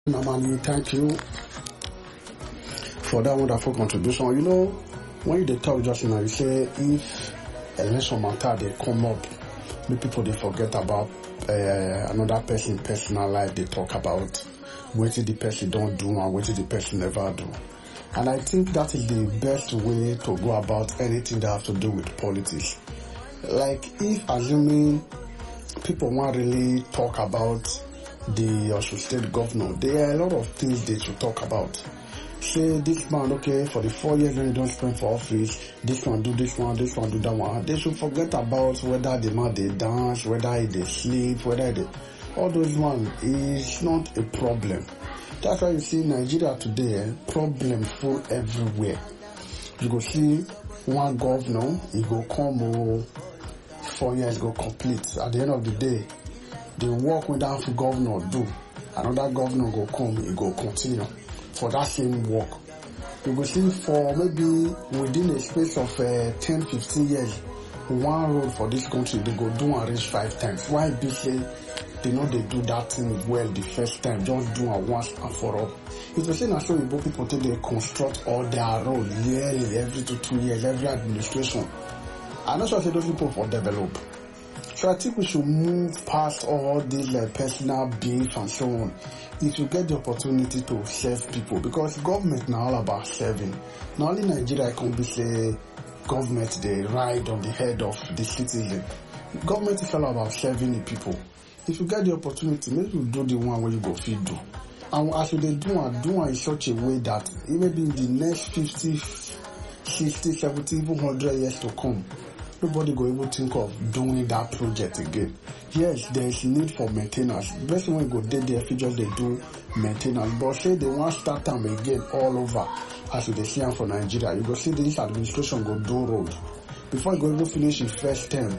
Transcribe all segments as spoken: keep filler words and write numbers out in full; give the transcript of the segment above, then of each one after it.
Normally, thank you for that wonderful contribution. You know, when you dey talk just now, you say if election matter they come up, the people they forget about uh, another person personal life. They talk about what the person don't do and what the person never do. And I think that is the best way to go about anything that has to do with politics. Like if assuming people want really talk about the Osun State governor, there are a lot of things they should talk about. Say this man, okay, for the four years when he don't spend for office, this one do this one, this one do that one. They should forget about whether the man they dance, whether they sleep, whether they, all those ones is not a problem. That's why you see Nigeria today, eh, problem full everywhere. You go see one governor, he go come, oh, four years go complete. At the end of the day, the work with that governor do, another governor go come, he go continue for that same work. You go see for maybe within a space of uh, ten, fifteen years, one road for this country, they go do and reach five times. Why be say they know they do that thing well the first time, just do it once and for all. If you say na so Igbo people take they construct all their road yearly, every two, two years, every administration. I'm not sure say those people for develop. So I think we should move past all these like personal beef and so on. If you get the opportunity to serve people, because government now all about serving. Not only Nigeria can be say government they ride on the head of the citizen. Government is all about serving the people. If you get the opportunity, maybe you do the one where you go feed do. And as you they do and do in such a way that maybe in the next fifty, sixty, seventy, even one hundred years to come, nobody go able to think of doing that project again. Yes, there is need for maintenance. Best when you go there, there if you just they do maintenance. But say they want to start them again all over. As you they see them for Nigeria, you go see this administration go do road. Before you go even finish the first term,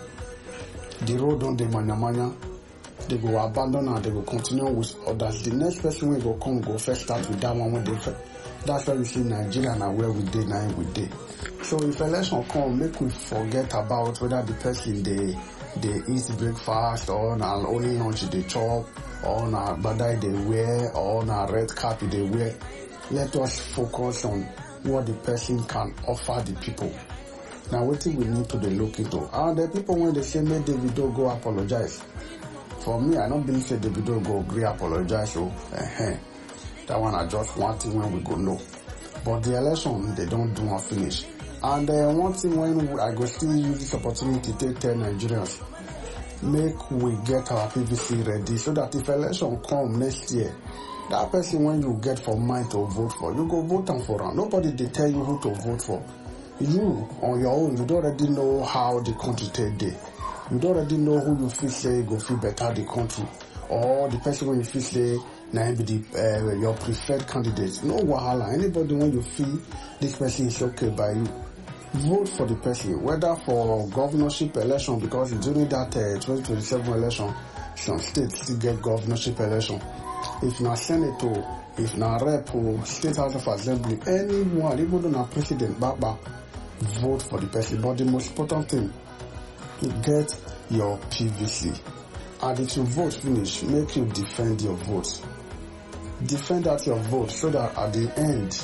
the road on the manya manya, they go abandon and they go continue with others. The next person will go come go first start with that one when they first. That's why we see Nigeria now where we did now we did. So if election come, make we forget about whether the person they they eat breakfast or na only lunch they chop or na badai they wear or na red cap they wear. Let us focus on what the person can offer the people. Now what we need to the look into. And the people when they say make Davido go apologize. For me, I don't believe say Davido go agree apologize. So uh-huh. That one I just one thing when we go know. But the election they don't do and finish. And uh, one thing when I go still use this opportunity to tell Nigerians, make we get our P V C ready so that if election come next year, that person when you get for mind to vote for, you go vote and for them. Nobody they tell you who to vote for. You on your own, you don't already know how the country take day. You don't already know who you feel say go feel better the country, or the person when you feel say now be the uh, your preferred candidate. No wahala. Anybody when you feel this person is okay by you, vote for the person, whether for governorship election, because during that uh, twenty twenty-seven election, some states still get governorship election. If na senator, if na rep or state house of assembly, anyone, even though na president, baba, vote for the person. But the most important thing, you get your P V C. And if you vote finish, make you defend your vote. Defend out your vote so that at the end,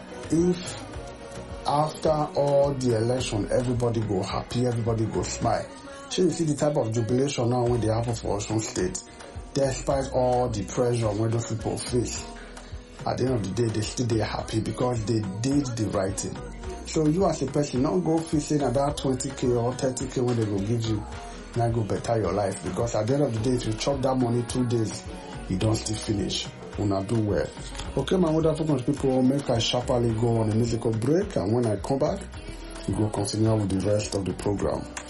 if after all the election, everybody go happy, everybody go smile. So you see the type of jubilation now when they happen for Osun State, despite all the pressure when those people face. At the end of the day, they still they happy because they did the right thing. So you as a person, not go facing about twenty K or thirty K when they will give you, now go better your life. Because at the end of the day, if you chop that money two days, you don't still finish. Will not do well. Okay, my wonderful people, make I sharply go on a musical break, and when I come back, we will continue with the rest of the program.